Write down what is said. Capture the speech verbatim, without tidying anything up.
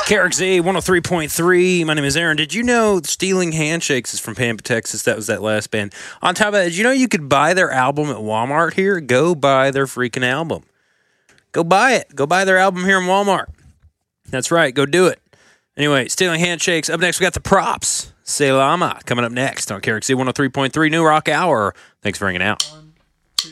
K R X Z one oh three point three. My name is Aaron. Did you know Stealing Handshakes is from Pampa, Texas? That was that last band. On top of that, did you know you could buy their album at Walmart here? Go buy their freaking album. Go buy it. Go buy their album here in Walmart. That's right. Go do it. Anyway, Stealing Handshakes. Up next, we got the Props. Selama coming up next on K R X Z one oh three point three New Rock Hour. Thanks for hanging out.